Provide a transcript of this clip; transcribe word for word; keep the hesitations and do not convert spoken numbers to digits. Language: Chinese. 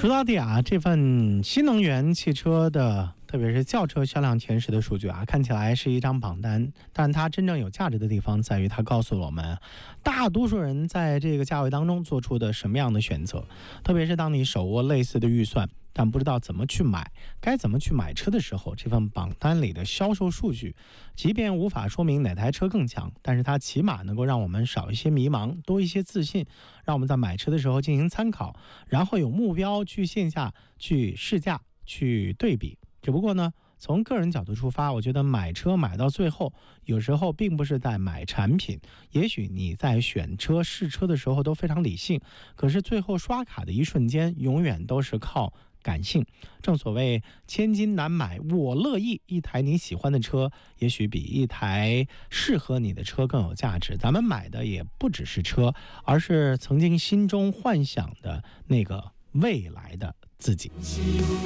说到底啊，这份新能源汽车的特别是轿车销量前十的数据啊，看起来是一张榜单，但它真正有价值的地方在于它告诉了我们大多数人在这个价位当中做出的什么样的选择。特别是当你手握类似的预算但不知道怎么去买，该怎么去买车的时候，这份榜单里的销售数据即便无法说明哪台车更强，但是它起码能够让我们少一些迷茫，多一些自信，让我们在买车的时候进行参考，然后有目标去线下去试驾去对比。只不过呢，从个人角度出发，我觉得买车买到最后有时候并不是在买产品，也许你在选车试车的时候都非常理性，可是最后刷卡的一瞬间永远都是靠感性。正所谓千金难买我乐意，一台你喜欢的车也许比一台适合你的车更有价值。咱们买的也不只是车，而是曾经心中幻想的那个未来的自己。